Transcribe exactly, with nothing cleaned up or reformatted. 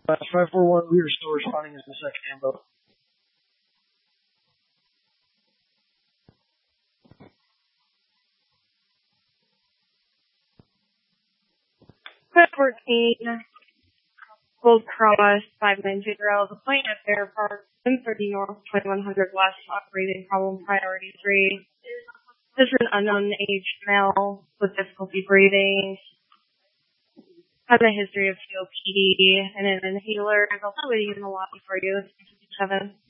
Last five four one, we are still responding as the second ambo. Code fourteen, Gold Cross five nine zero, the plane at Fair Park, one thirty North, twenty-one hundred West, operating problem priority three. This is an unknown age male with difficulty breathing, has a history of C O P D and an inhaler. Is also waiting in the lobby for you. seven